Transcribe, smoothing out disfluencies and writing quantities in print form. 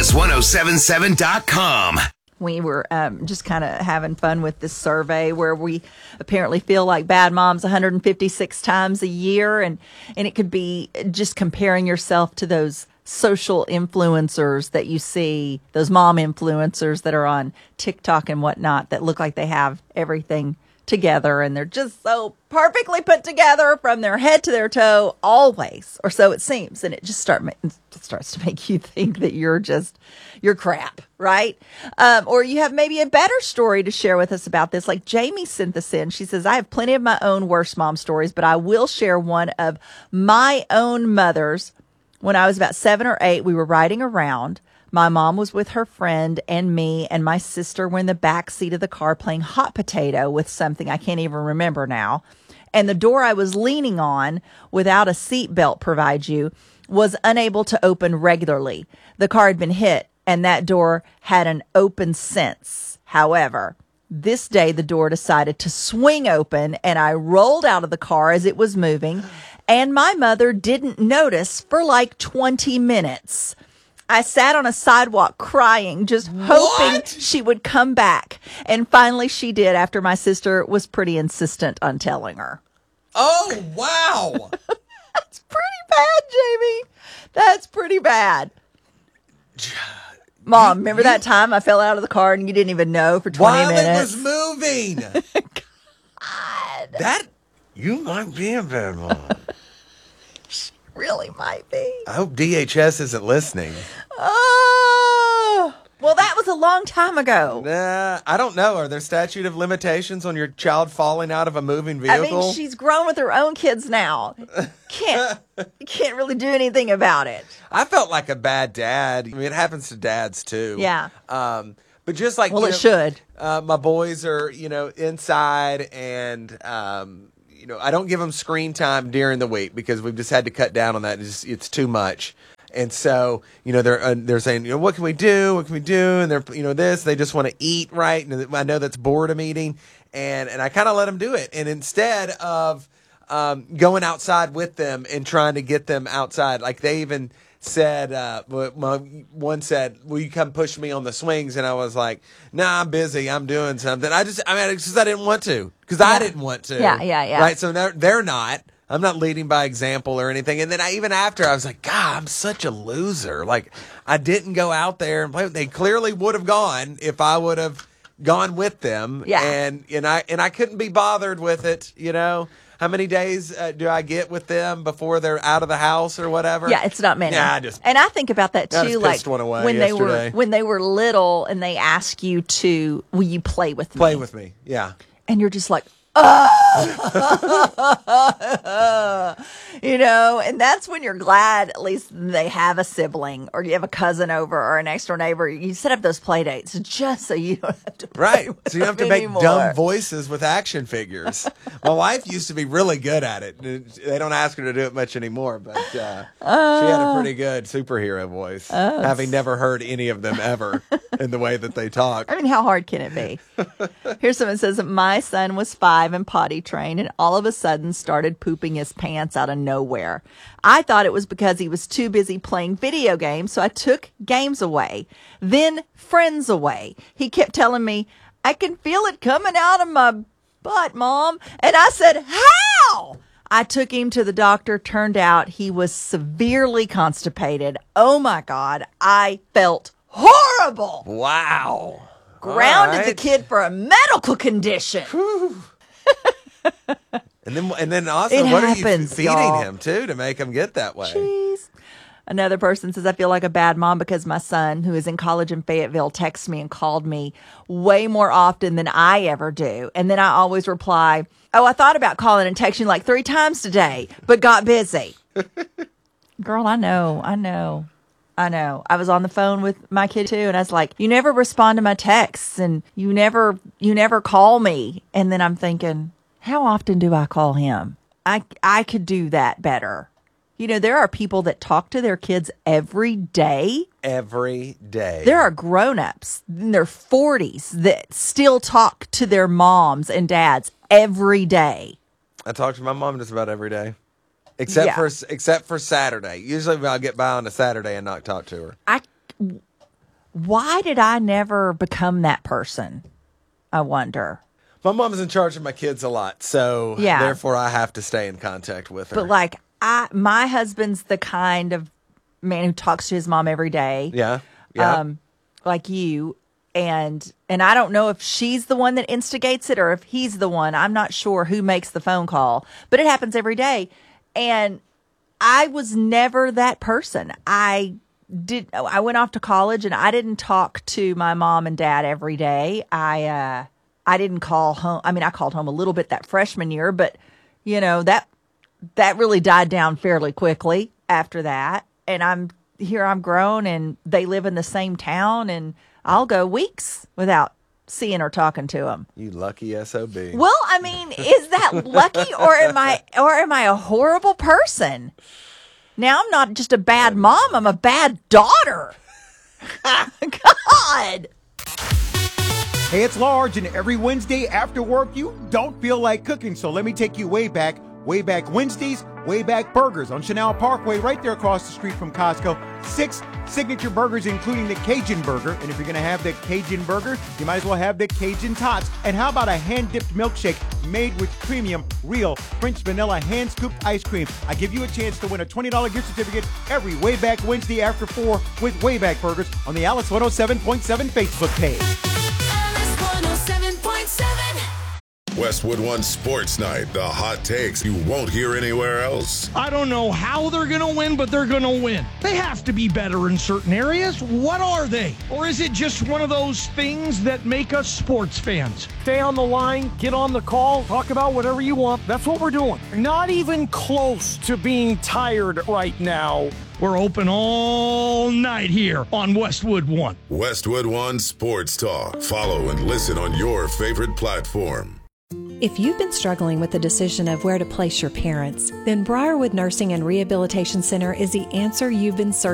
News1077.com. We were just kind of having fun with this survey where we apparently feel like bad moms 156 times a year. And it could be just comparing yourself to those social influencers that you see, those mom influencers that are on TikTok and whatnot that look like they have everything together and they're just so perfectly put together from their head to their toe always, or so it seems. And it just starts to make you think that you're crap, right? Or you have maybe a better story to share with us about this. Like Jamie sent this in. She says, I have plenty of my own worst mom stories, but I will share one of my own mother's. When I was about 7 or 8, we were riding around. My mom was with her friend and me and my sister were in the back seat of the car playing hot potato with something I can't even remember now. And the door I was leaning on without a seat belt, provide you, was unable to open regularly. The car had been hit and that door had an open sense. However, this day the door decided to swing open and I rolled out of the car as it was moving and my mother didn't notice for like 20 minutes. I sat on a sidewalk crying, just hoping she would come back. And finally she did after my sister was pretty insistent on telling her. Oh, wow. That's pretty bad, Jamie. That's pretty bad. Mom, remember that time I fell out of the car and you didn't even know for 20 minutes? While it was moving. God. That, you might be a bad mom. Really might be. I hope DHS isn't listening. Oh, well, that was a long time ago. I don't know. Are there statute of limitations on your child falling out of a moving vehicle? I mean, she's grown with her own kids now. Can't really do anything about it. I felt like a bad dad. I mean, it happens to dads too. Yeah. But just like, well, it should. My boys are, inside and, I don't give them screen time during the week because we've just had to cut down on that. It's too much. And so, they're saying, what can we do? What can we do? And they're, they just want to eat, right? And I know that's boredom eating. And I kind of let them do it. And instead of going outside with them and trying to get them outside, like they even said, one said, will you come push me on the swings? And I was like, nah, I'm busy. I'm doing something. I didn't want to because I didn't want to. Yeah. Right. So they're not. I'm not leading by example or anything. And then even after I was like, God, I'm such a loser. Like I didn't go out there and play. They clearly would have gone if I would have gone with them. Yeah. And I couldn't be bothered with it. How many days do I get with them before they're out of the house or whatever? Yeah, it's not many. Yeah, and I think about that too. Like one away when yesterday. when they were little and they ask you to, will you play with me? Play with me, yeah. And you're just like, and that's when you're glad at least they have a sibling or you have a cousin over or a next door neighbor. You set up those play dates just so you don't have to play with so you don't have to make dumb voices with action figures. My wife used to be really good at it. They don't ask her to do it much anymore, but she had a pretty good superhero voice, having never heard any of them ever in the way that they talk. I mean, how hard can it be? Here's someone says that my son was 5 and potty trained and all of a sudden started pooping his pants out of nowhere. I thought it was because he was too busy playing video games, so I took games away, then friends away. He kept telling me, I can feel it coming out of my butt, Mom. And I said, how? I took him to the doctor. Turned out he was severely constipated. Oh my God. I felt horrible. Wow. Grounded the kid for a medical condition. And then also, what are you feeding him too to make him get that way? Jeez. Another person says, I feel like a bad mom because my son, who is in college in Fayetteville, texts me and called me way more often than I ever do. And then I always reply, oh, I thought about calling and texting like 3 times today, but got busy. Girl, I know. I was on the phone with my kid too, and I was like, you never respond to my texts and you never call me. And then I'm thinking, how often do I call him? I could do that better. There are people that talk to their kids every day. Every day. There are grown-ups in their 40s that still talk to their moms and dads every day. I talk to my mom just about every day. Except for Saturday. Usually I'll get by on a Saturday and not talk to her. why did I never become that person? I wonder. My mom's in charge of my kids a lot, so Yeah. therefore I have to stay in contact with her. But like my husband's the kind of man who talks to his mom every day. yeah. Like you. And I don't know if she's the one that instigates it or if he's the one. I'm not sure who makes the phone call, but it happens every day. And I was never that person. I went off to college and I didn't talk to my mom and dad every day. I didn't call home. I mean, I called home a little bit that freshman year, but that really died down fairly quickly after that. And I'm grown and they live in the same town and I'll go weeks without seeing or talking to them. You lucky SOB. Well, I mean, is that lucky or am I a horrible person? Now I'm not just a bad mom, I'm a bad daughter. God. Hey, it's Large, and every Wednesday after work, you don't feel like cooking, so let me take you way back Wednesdays, Way Back Burgers on Chanel Parkway, right there across the street from Costco. 6 signature burgers, including the Cajun Burger, and if you're going to have the Cajun Burger, you might as well have the Cajun Tots. And how about a hand-dipped milkshake made with premium, real French vanilla hand-scooped ice cream? I give you a chance to win a $20 gift certificate every Way Back Wednesday after 4 with Way Back Burgers on the Alice 107.7 Facebook page. Westwood One Sports Night, the hot takes you won't hear anywhere else. I don't know how they're going to win, but they're going to win. They have to be better in certain areas. What are they? Or is it just one of those things that make us sports fans? Stay on the line, get on the call, talk about whatever you want. That's what we're doing. Not even close to being tired right now. We're open all night here on Westwood One. Westwood One Sports Talk. Follow and listen on your favorite platform. If you've been struggling with the decision of where to place your parents, then Briarwood Nursing and Rehabilitation Center is the answer you've been searching